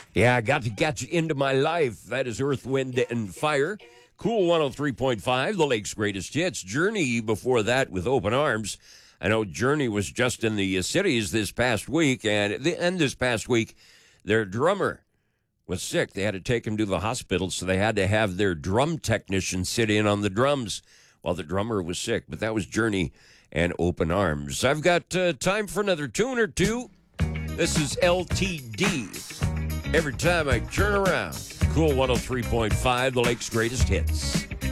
Yeah, I got to get you into my life. That is Earth, Wind, and Fire. Cool 103.5, the Lake's greatest hits. Journey before that with Open Arms. I know Journey was just in the cities this past week, and at the end this past week, their drummer was sick. They had to take him to the hospital, so they had to have their drum technician sit in on the drums while the drummer was sick. But that was Journey and Open Arms. I've got time for another tune or two. This is LTD. Every time I turn around, Cool 103.5, the Lake's greatest hits.